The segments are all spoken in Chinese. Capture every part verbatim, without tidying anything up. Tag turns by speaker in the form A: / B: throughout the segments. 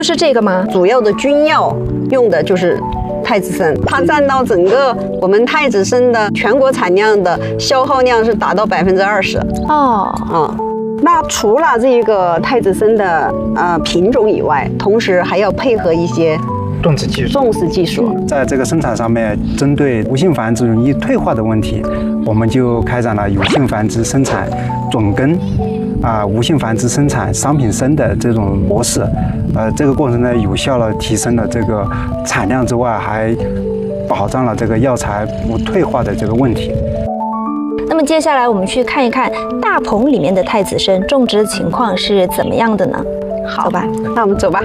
A: 是这个吗？
B: 主要的菌药用的就是太子参，它占到整个我们太子参的全国产量的消耗量是达到百分之二十。
A: 哦，
B: 啊、嗯。那除了这个太子参的呃品种以外，同时还要配合一些
C: 种植技术。
B: 种植技术，
C: 在这个生产上面，针对无性繁殖容易退化的问题，我们就开展了有性繁殖生产种根啊、无性繁殖生产商品参的这种模式。呃，这个过程呢，有效的提升了这个产量之外，还保障了这个药材不退化的这个问题。
A: 那么接下来我们去看一看大棚里面的太子参种植的情况是怎么样的呢？
B: 好
A: 走吧，
B: 那我们走吧。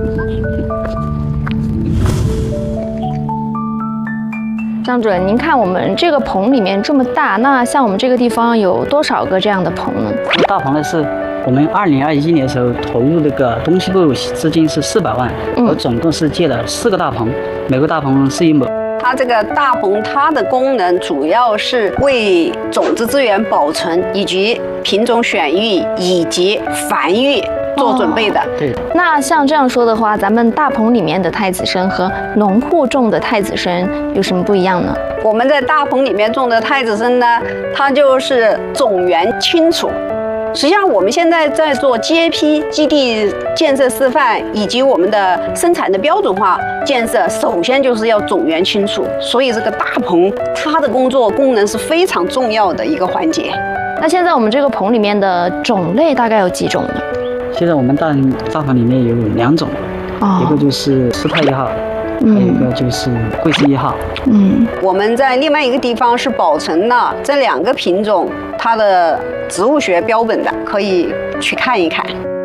A: 张主任，您看我们这个棚里面这么大，那像我们这个地方有多少个这样的棚呢？
D: 大棚呢是我们二零二一年的时候投入那个东西部资金是四百万，
A: 嗯
D: 我总共是建了四个大棚，每个大棚是一亩。
B: 它这个大棚，它的功能主要是为种子资源保存以及品种选育以及繁育做准备的。
D: 对，
A: 那像这样说的话，咱们大棚里面的太子参和农户种的太子参有什么不一样呢？
B: 我们在大棚里面种的太子参呢，它就是种源清楚。实际上，我们现在在做 G A P 基地建设示范以及我们的生产的标准化建设，首先就是要种源清楚。所以这个大棚它的工作功能是非常重要的一个环节。
A: 那现在我们这个棚里面的种类大概有几种呢？
D: 现在我们大大棚里面有两种，
A: 哦
D: 一个就是斯泰一号，还有一个就是贵司一号。
A: 嗯，
B: 我们在另外一个地方是保存了这两个品种它的植物学标本的，可以去看一看。